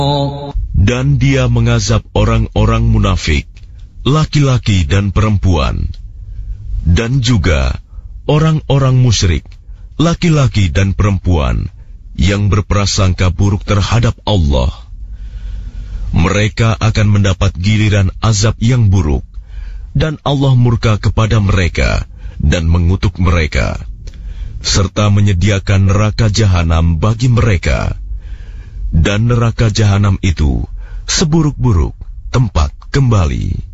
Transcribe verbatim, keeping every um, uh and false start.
Dan Dia mengazab orang-orang munafik, laki-laki dan perempuan, dan juga orang-orang musyrik, laki-laki dan perempuan, yang berprasangka buruk terhadap Allah. Mereka akan mendapat giliran azab yang buruk, dan Allah murka kepada mereka dan mengutuk mereka, serta menyediakan neraka jahanam bagi mereka. Dan neraka jahanam itu seburuk-buruk tempat kembali.